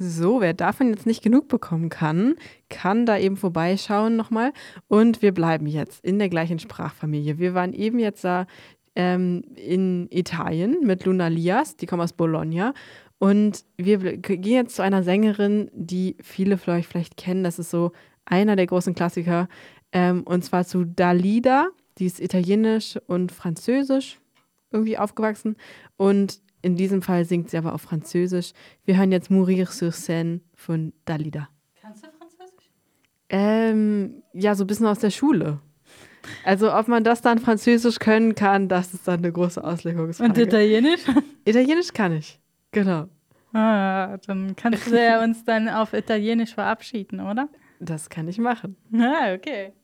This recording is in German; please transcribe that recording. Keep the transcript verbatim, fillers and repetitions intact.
So, wer davon jetzt nicht genug bekommen kann, kann da eben vorbeischauen nochmal. Und wir bleiben jetzt in der gleichen Sprachfamilie. Wir waren eben jetzt da ähm, in Italien mit Luna Lias, die kommt aus Bologna. Und wir bl- gehen jetzt zu einer Sängerin, die viele vielleicht, vielleicht kennen. Das ist so einer der großen Klassiker. Ähm, und zwar zu Dalida. Die ist italienisch und französisch irgendwie aufgewachsen. Und in diesem Fall singt sie aber auf Französisch. Wir hören jetzt Mourir sur Scène von Dalida. Kannst du Französisch? Ähm, ja, so ein bisschen aus der Schule. Also ob man das dann Französisch können kann, das ist dann eine große Auslegungsfrage. Und Italienisch? Italienisch kann ich, genau. Ah, dann kannst du ja uns dann auf Italienisch verabschieden, oder? Das kann ich machen. Ah, okay.